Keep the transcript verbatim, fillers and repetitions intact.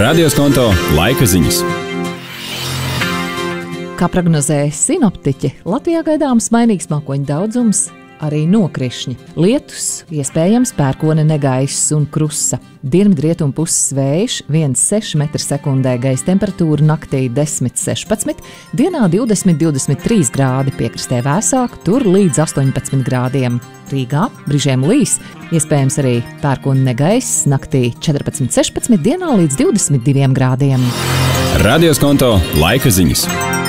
Radioskonto laika ziņas. Kā prognozē sinoptiķi, Latvijā gaidāms mainīgs mākoņu daudzums, arī nokrišņi. Lietus, iespējams pērkona negaiss un krusa. Dienvidrietumu puses vējš viens komats seši metri sekundē, gaisa temperatūra naktī desmit sešpadsmit, dienā divdesmit divdesmit trīs grādi, piekrastē vēsāk, tur līdz astoņpadsmit grādiem. Rīgā brīžiem līs, iespējams arī pērkona negaiss, naktī četrpadsmit sešpadsmit, dienā līdz divdesmit diviem grādiem. Radioskonto laika ziņas.